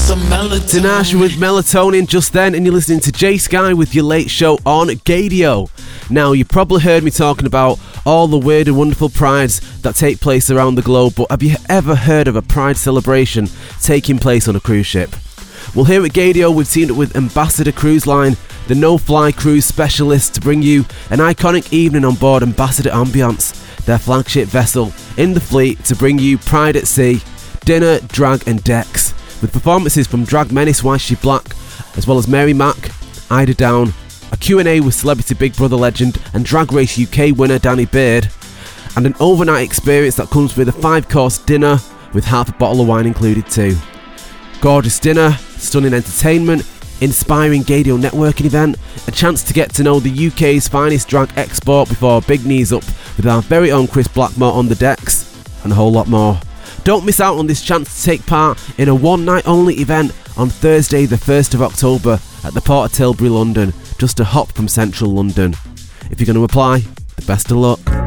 some melatonin. Tinashe with Melatonin just then, and you're listening to Jay Sky with your late show on Gadio. Now, you probably heard me talking about all the weird and wonderful prides that take place around the globe, but have you ever heard of a pride celebration taking place on a cruise ship? Well, here at Gadio, we've teamed up with Ambassador Cruise Line, the no-fly cruise specialists, to bring you an iconic evening on board Ambassador Ambiance, their flagship vessel in the fleet, to bring you Pride at Sea, dinner, drag and decks, with performances from drag menace Why She Black, as well as Mary Mack, Ida Down, a Q&A with celebrity Big Brother legend and Drag Race UK winner Danny Beard, and an overnight experience that comes with a 5-course dinner with half a bottle of wine included too. Gorgeous dinner, stunning entertainment, inspiring Gadio networking event, a chance to get to know the UK's finest drag export before big knees up with our very own Chris Blackmore on the decks, and a whole lot more. Don't miss out on this chance to take part in a one-night only event on Thursday the 1st of October at the Port of Tilbury, London, just a hop from central London. If you're going to apply, the best of luck.